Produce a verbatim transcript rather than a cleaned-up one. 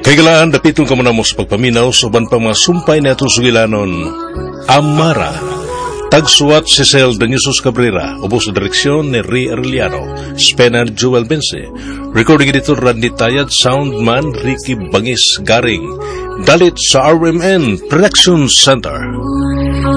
Kaigalaan, dapitong kamunamos pagpaminaw sa uban pa mga sumpay na itong sugilanon. Amara. Tagsuat si Cel Daniusos Cabrera, ubos sa direksyon ni Ri Arellano, Spenan Joel Bense, recording editor Randy Tayad, soundman Ricky Bangis Garing, dalit sa R M N Production Center.